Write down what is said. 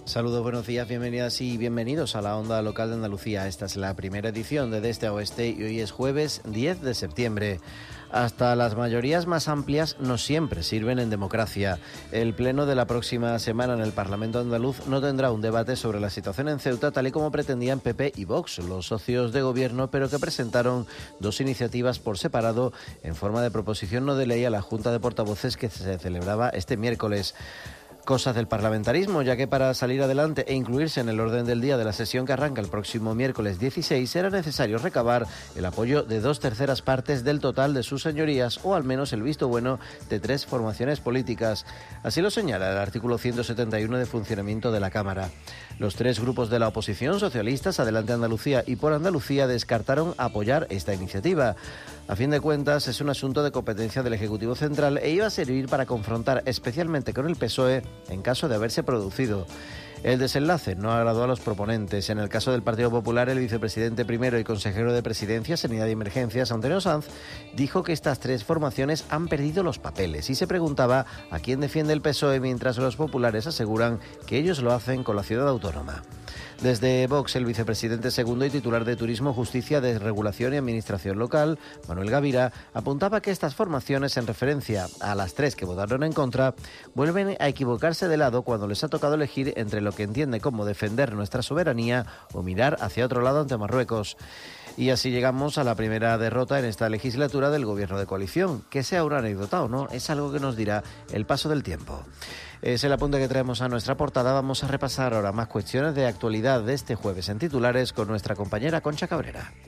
Saludos, buenos días, bienvenidas y bienvenidos a la Onda Local de Andalucía. Esta es la primera edición de Este a Oeste y hoy es jueves 10 de septiembre. Hasta las mayorías más amplias no siempre sirven en democracia. El pleno de la próxima semana en el Parlamento andaluz no tendrá un debate sobre la situación en Ceuta, tal y como pretendían PP y Vox, los socios de gobierno, pero que presentaron dos iniciativas por separado en forma de proposición no de ley a la Junta de Portavoces que se celebraba este miércoles. Cosas del parlamentarismo, ya que para salir adelante e incluirse en el orden del día de la sesión que arranca el próximo miércoles 16 era necesario recabar el apoyo de 2/3 partes del total de sus señorías o al menos el visto bueno de 3 formaciones políticas. Así lo señala el artículo 171 de funcionamiento de la Cámara. Los 3 grupos de la oposición, socialistas, Adelante Andalucía y Por Andalucía, descartaron apoyar esta iniciativa. A fin de cuentas, es un asunto de competencia del Ejecutivo Central e iba a servir para confrontar especialmente con el PSOE en caso de haberse producido. El desenlace no agradó a los proponentes. En el caso del Partido Popular, el vicepresidente primero y consejero de Presidencia, Sanidad y Emergencias, Antonio Sanz, dijo que estas 3 formaciones han perdido los papeles y se preguntaba a quién defiende el PSOE, mientras los populares aseguran que ellos lo hacen con la ciudad autónoma. Desde Vox, el vicepresidente segundo y titular de Turismo, Justicia, Desregulación y Administración Local, Manuel Gavira, apuntaba que estas formaciones, en referencia a las 3 que votaron en contra, vuelven a equivocarse de lado cuando les ha tocado elegir entre lo que entiende como defender nuestra soberanía o mirar hacia otro lado ante Marruecos. Y así llegamos a la primera derrota en esta legislatura del gobierno de coalición. Que sea una anécdota o no, es algo que nos dirá el paso del tiempo. Es el apunte que traemos a nuestra portada. Vamos a repasar ahora más cuestiones de actualidad de este jueves en titulares con nuestra compañera Concha Cabrera.